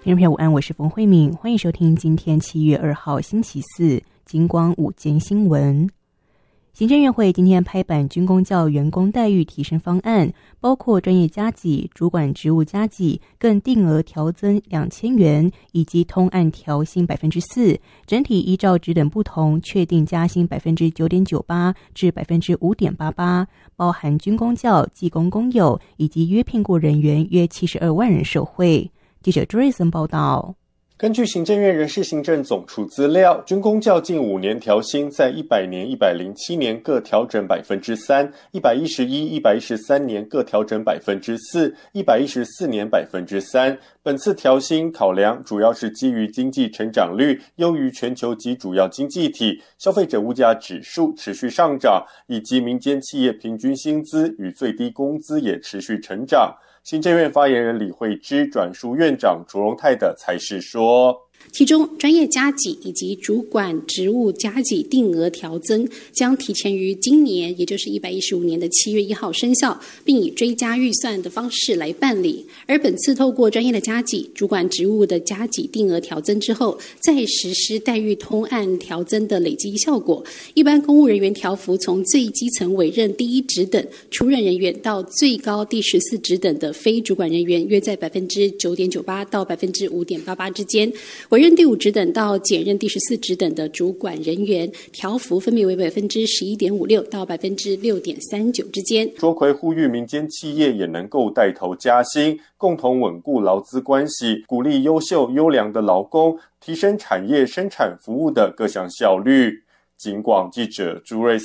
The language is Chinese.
听众朋友午安，我是冯慧敏，欢迎收听今天7月2号星期四金光午间新闻。行政院会今天拍板军公教员工待遇提升方案，包括专业加给、主管职务加给，更定额调增2000元，以及通案调薪 4%， 整体依照职等不同确定加薪 9.98% 至 5.88%， 包含军公教、技工公有以及约聘雇人员约72万人受惠。记者朱瑞森报道。 根据行政院人事行政总处资料，军公教近5年调薪在100年、107年各调整 3%， 111、113年各调整 4%， 114年 3%。本次调薪考量主要是基于经济成长率优于全球及主要经济体，消费者物价指数持续上涨，以及民间企业平均薪资与最低工资也持续成长。行政院发言人李惠芝转述院长卓荣泰的采视说， 其中专业加给以及主管职务加给定额调增将提前于今年，也就是115年的7月1号生效，并以追加预算的方式来办理。而本次透过专业的加给、主管职务的加给定额调增之后，再实施待遇通案调增的累积效果，一般公务人员调幅从最基层委任第1职等出任人员到最高第14职等的非主管人员，约在 9.98% 到 5.88% 之间。委任第5职等到减任第14职等的主管人员，调幅分别为 11.56% 到 6.39% 之间。 卓奎呼吁民间企业也能够带头加薪，共同稳固劳资关系，鼓励优秀优良的劳工，提升产业生产服务的各项效率。警广记者朱瑞